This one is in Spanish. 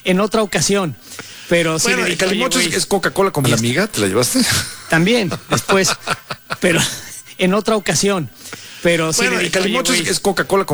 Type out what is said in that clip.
en otra ocasión. Pero sí, bueno, el calimocho es Coca-Cola con la amiga, ¿te la llevaste? También, después, pero en otra ocasión. Pero sí, bueno, el calimocho es Coca-Cola con